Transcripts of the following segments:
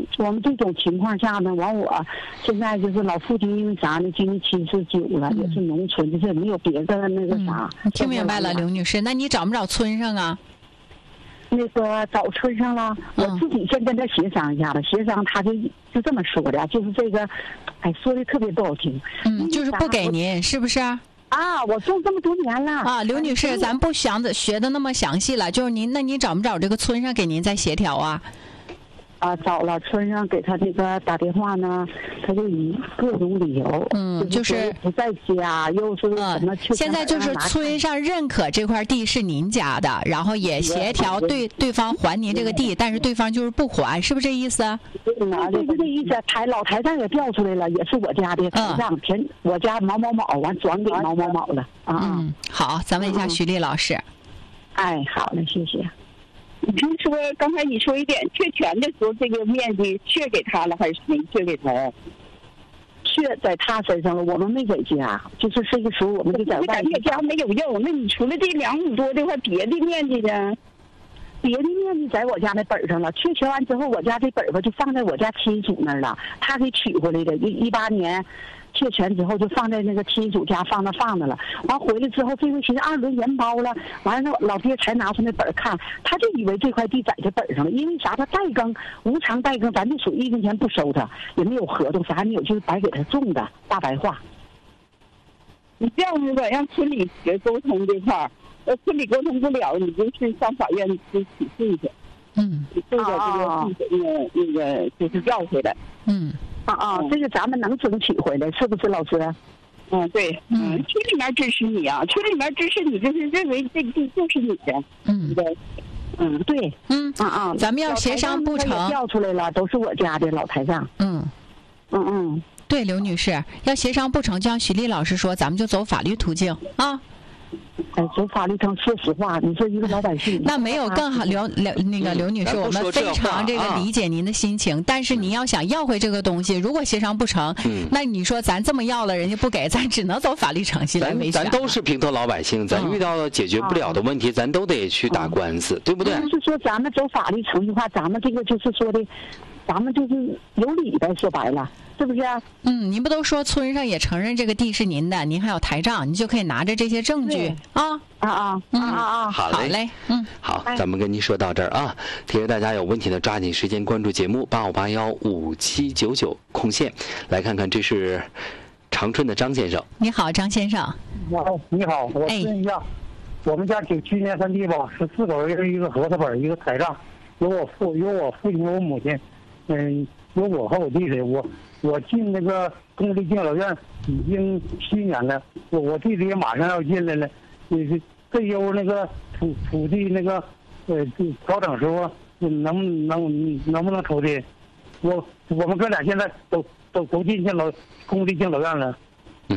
们这种情况下呢，我现在就是老父亲因为啥呢？今年79了，也是农村，就是也没有别的那个啥。 听明白了，刘女士，那你找没找村上啊？ 那个找村上了，我自己先跟他协商一下子，协商他就这么说的，就是这个，说的特别不好听。 就是不给您，是不是？ 我种这么多年了。 刘女士，咱不学的那么详细了，就是您找没找这个村上给您再协调啊？ 找了村上给他这个打电话呢，他就以各种理由， 就是不在家，又是什么？ 现在就是村上认可这块地是您家的，然后也协调对方还您这个地，但是对方就是不还，是不是这意思？ 就是这意思。老台账也调出来了，也是我家的台账，我家某某某完转给某某某了。 好，咱问一下徐丽老师。 好嘞，谢谢。 你就说刚才你说一点确权的时候，这个面积确给他了还是没确给他？ 确在他身上了，我们没给家，就是这个时候我们就在外面。家没有用，那你除了这2亩多的话，别的面积呢？ 别的面积在我家那本上了，确权完之后，我家这本吧就放在我家亲属那儿了，他给取回来的。18年确权之后就放在那个亲属家放着了。完回来之后，这回寻思2轮研包了，完了老爹才拿出那本看，他就以为这块地在这本上了，因为啥？他代耕无偿代耕，咱就属1分钱不收他，也没有合同，啥也没有，就是白给他种的，大白话。 你这样子吧，让村里沟通这块儿。村里沟通不了，你就是上法院去起诉去。你这个那个就是要回来。 这个咱们能争取回来，是不是老师？ 对。村里面支持你啊，村里面支持你，就是认为这地就是你的。 对。 咱们要协商不成， 调出来了，都是我家的老台账。 对，刘女士，要协商不成，就像徐丽老师说，咱们就走法律途径啊。 走法律上，说实话，你说一个老百姓， 那没有更好。刘女士，我们非常这个理解您的心情，但是您要想要回这个东西，如果协商不成，那你说咱这么要了，人家不给，咱只能走法律程序来维权。 咱都是平头老百姓，咱遇到了解决不了的问题，咱都得去打官司，对不对？ 就是说，咱们走法律程序的话，咱们这个就是说的，咱们就是有理呗，说白了。是不是？ 您不都说村上也承认这个地是您的，您还有台账，你就可以拿着这些证据好嘞，好，咱们跟您说到这儿啊。提示大家有问题的抓紧时间关注节目85815799空线，来看看这是长春的张先生。 你好，张先生。 你好，我问一下，我们家97年分地吧，是4口人一个核桃本，一个台账，有我父亲和我母亲，有我和我弟弟。我进那个公立敬老院已经7年了，我弟弟也马上要进来了。这优那个土地那个调整时候能不能出的？我们哥俩现在都进公立敬老院了。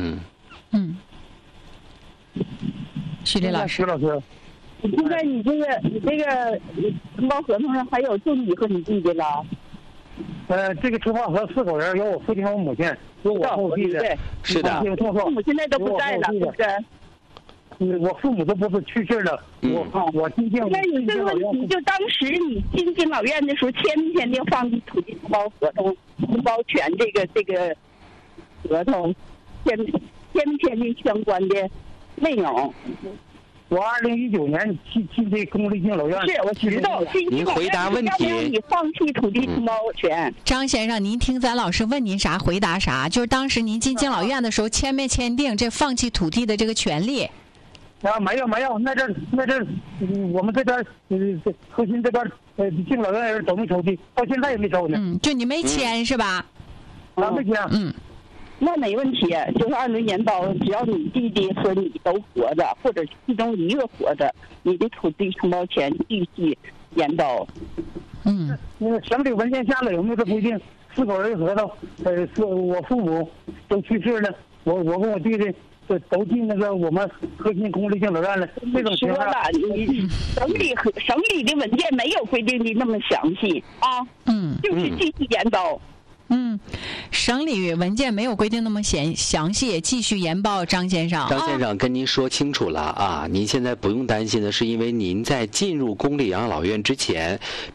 徐丽老师， 现在你这个承包合同上还有就你和你弟弟了。 这个承包和4口人有我父亲和我母亲，有我后弟的。 是的。 父母现在都不在了，是不是？ 我父母都不是去世了。我进敬。 那你这个问题，就当时你进敬老院的时候签没签订放弃土地承包合同、承包权这个合同，签没签订相关的内容？ 我2019年进这公立敬老院。 是，我知道。 您回答问题。 你放弃土地承包权。 张先生，您听咱老师问您啥回答啥，就是当时您进敬老院的时候签没签订这放弃土地的这个权利？ 没有，那阵我们这边核心这边敬老院人都没抽地，到现在也没抽呢。 就你没签是吧？ 没签。 那没问题，就是2轮研包，只要你弟弟和你都活着，或者其中一个活着，你的土地承包权继续研包。 那个省里文件下来有没有这规定？4口人合同，我父母都去世了，我跟我弟弟都进那个我们核心公立敬老院了。这种情况， 你省里的文件没有规定的那么详细啊。就是继续研包。 省里文件没有规定那么详细，继续研报。张先生， 张先生跟您说清楚了啊！您现在不用担心的是，因为您在进入公立养老院之前，